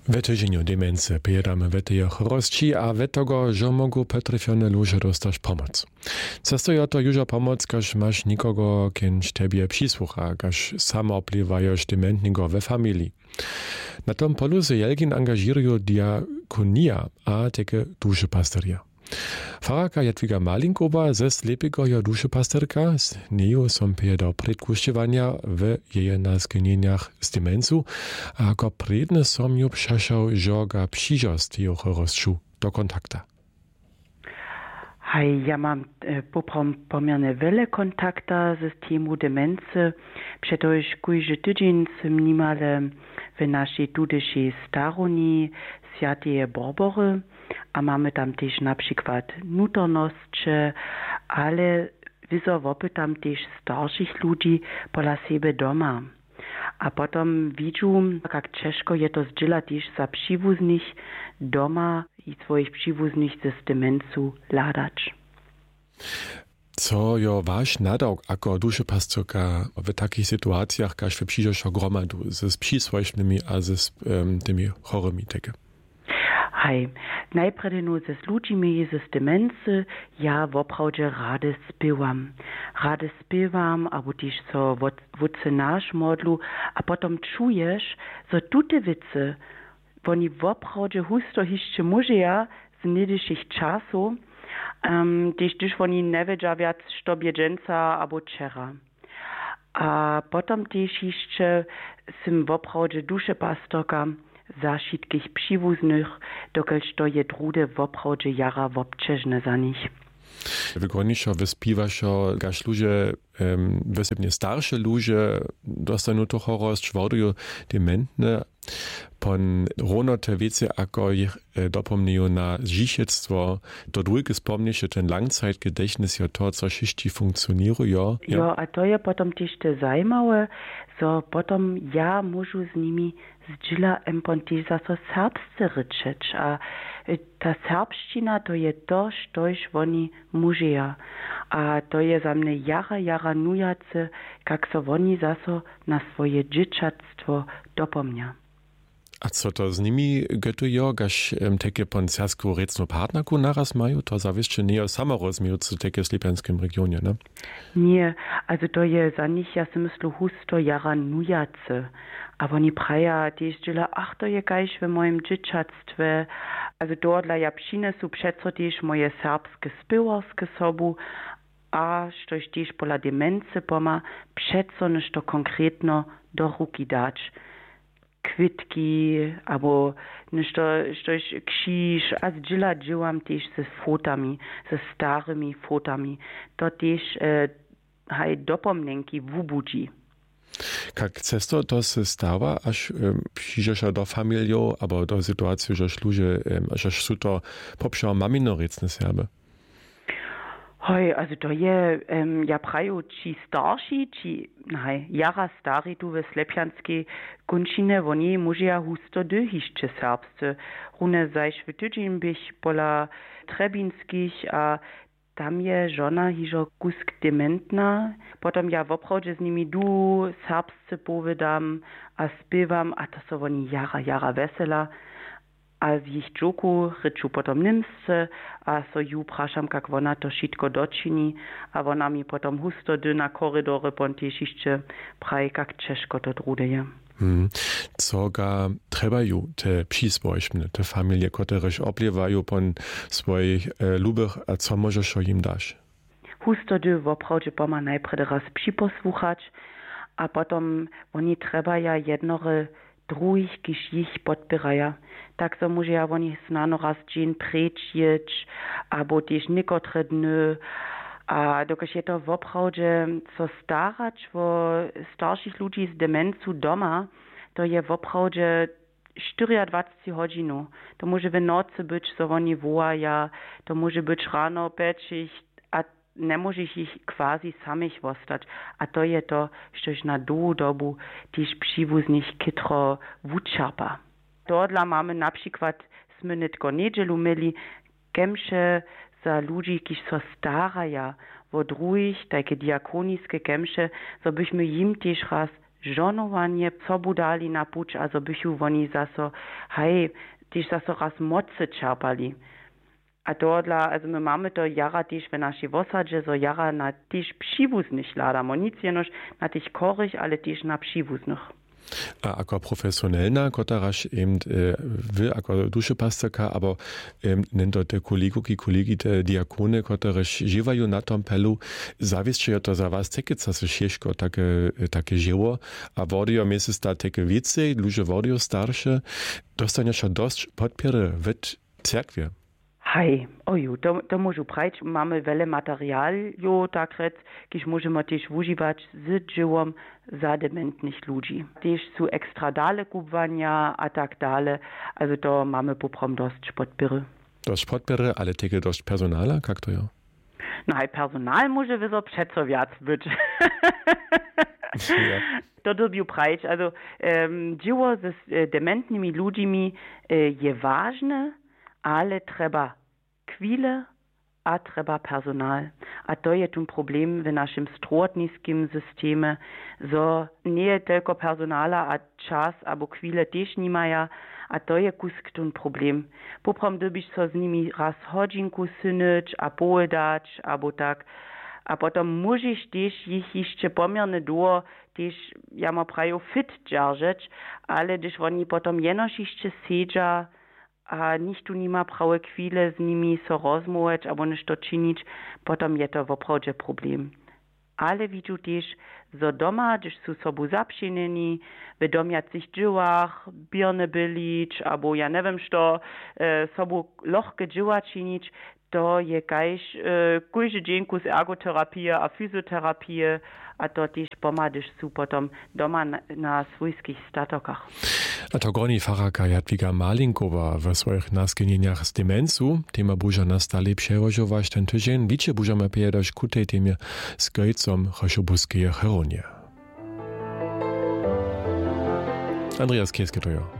Wetyžieniu demence pijadamy wetyje chorości, a wetogo, że mogą potryfione ludzie dostać pomoc. Cestoja to już pomoc, każ masz nikogo, kiedyś tebie przysłucha, każ samo oplivajesz dementnego we familii. Na tom polu se Jelgin angażirują diakonia, a takie duszepasтерja. Faraka Jadwiga Malinkowa ze slepego jo duszepasтерka z niej są do predkušćevania w jej nazgnieniach z demencu, a jako predne som ju przeszał, że ga przyjść z jeho chorosću do kontakta. Hej, ja mam pomierne wiele kontakta z temu demency. Przecież każdy tydzień są nimale w naszej tutejszej staroni Świętej Barbory, a mamy tam też na przykład nutorność, ale wysowo tam też starszych ludzi pola siebie doma. A potem widzę, jak ciężko jest to zdzielać też za przywóznych doma i swoich przywóznych z demencu ladać. Co jo wasz nadał jako duszepasтерka w takich sytuacjach, każ wy przyjdziesz gromadu z przyswośnymi a z tymi chorymi takie? Hej, najpierw no ze ludźmi z demency ja woprawdzie rady śpiewam. Rady śpiewam, albo też so wódce nasz modlu, a potem czujesz, że tute wice, oni woprawdzie husto jeszcze może z niedysich czasów, też oni nie wiedzą wiac, co bieżąca albo czera. A potem też jeszcze są woprawdzie duszepasтерka za wszystkich przywóznych, dokelż to je drude woprawdzie jara wobczeżne za nich. Wygodniejszo wyspiewaszo, gaż ludzie, wysebnie starsze ludzie, dostaną to chorost, czwartują dementne, pon rono te wiece, ako ich dopomnieją na życiectwo, to drugie spomniejsze ten Langzeitgedächtnis, ja to, co šišti funkcjonuje. Ja, a to je potom też te zajmawe, so potom ja můžu z nimi zdziela też za so serbsce ryczeć, a ta serbština to je to, štož oni mužeja. A to je za mnie jara nujace, jak so oni zaso na swoje dzieciactwo dopomnia. A co to z nimi götuje, gaż takie pon sersku recno partnerku naraz mają, to zawieszcie nie samo rozumieją, co takie w Slipianskim regionie, ne? Nie, also to je za nich, ja si myslu, husto jara nujace. A oni praja też dziela, ach, to je gajś w moim dzieciactwie. Also dort ja przynesu przeco też moje serbskie spiewarskie sobu, a štož też pola demence poma, przeco niż to konkretno do ruki dać. Kwitki, albo štož krzyż, a zdziela działam też ze fotami, ze starymi fotami. To też dopomnienki wubudzi. Jak cesto to se stawa, aż przyjdziesz do familii, albo do sytuacji, że ludzie, że są to poprzez maminorecne serby? Hej, also to je, ja praju, ci starsi, jara stari tu ve Slepjanskiej kunčine, oni mužeja husto dyhišće serbsce. Rune zajš v tydzień bych pola Trebinskich, a tam je żona hižo kusk dementna. Potom ja woprawdzie z nimi du serbsce powiedam, a śpiewam, a to są oni jara wesela. A w ich dżoku ryczu potom nimsce, a so ju praszam, jak ona to wszystko doczyni, a ona mi potom husto na korydory pontieš jeszcze praj, jak ciężko to drudeje. Co ga trebają te przyswoźne, te familie, któreż opliewają pon swoich lubych, a co możesz im dać? Husto woprawdzie poma najpierw raz przyposłuchać, a potom oni trebaja jednore druhých, když jich podpiraja. Tak so môže ja oni snano raz dzień prečieť, abo tiež niekotre dny. A dokaż je to woprawdzie co starać o starszych ludzi z demencu doma, to je woprawdzie 24 hodzinów. To może w nocy być, co oni wołaja, to może być rano, pečich, a nie możesz ich quasi samych wostać. A to je to, štož na długu dobu też przywóznych kytro wučerpa. Dodla mamy na przykład, sme netko niedzielu mieli kemše za ludzi, kiż so staraja, wo druhých, takie diakoniskie kemše, so byśmy im też raz żonowanie, co budali na pucz, also bychu oni zaso, hej, tyś zaso raz mocy czerpali. A dodla, also my mamy to jara tyś w naszej wosadzie, so jara na tyś przywóznych ladamo, nic jenoż na tyś korych, ale tyś na przywóznych. A ako profesjonelna, kotaraż wy ako dušepasterka, aber nendo te kolegi, te diakony, kotaraż żywają na tom pelu, zawieszcie to za was takie, co się ciężko takie żyło, a wodio miejsce sta takie więcej, ludzie wodio starsze, dostaniesz dość podpiery w cerkwie. Hej, oju, to może prać, mamy wiele materiału, tak rec, kiż możemy też używać z żyłom za dementnych ludzi. Też są ekstra dale kupowania, a tak dalej, also to mamy poprom dość podpiery. Dość podpiery, ale takie dość personala, jak to ja? No, personal może wieso przeco wiac być. Ja. To dobił prać, also żyło z dementnymi ludźmi je ważne, ale trzeba chwile, a trzeba personal. A to je ten problem w naszym strotniskim systemie, so nie tylko personala, a czas, albo chwile też nie mają, a to je kusk ten problem. Poprom dobisz so z nimi raz hodzinku synyć, a pojedać, albo tak. A potem musisz też ich jeszcze pomierne długo też, ja ma prajo fit dzierżyć, ale gdyż oni potem jenoż jeszcze siedzą, a nikt tu nie ma prawe chwile z nimi so rozmawiać, albo niż to czynić, potem je to woprawdzie problem. Ale widzę też, że doma, gdyż są sobą zaprzyneni, w domiacych dziełach, bierne bylić, albo ja nie wiem, co, sobą lochke dzieła czynić, to je kajś każdy dzień z ergoterapii a fizjoterapii, a to też pomaga, są potem doma na swojskich statokach. A to goni faraka Jadwiga Malinkowa w swoich naskinieniach z demencu, tema buža nastali przełożować ten tydzień, liczy bužamy pojadać ku tej temie z gejcom Choszobuskie Heronie. Andreas Kieske to ja.